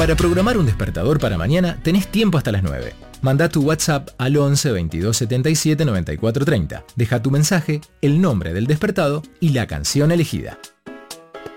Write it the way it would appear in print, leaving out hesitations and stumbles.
Para programar un despertador para mañana tenés tiempo hasta las 9. Manda tu WhatsApp al 11 22 77 94 30. Deja tu mensaje, el nombre del despertado y la canción elegida.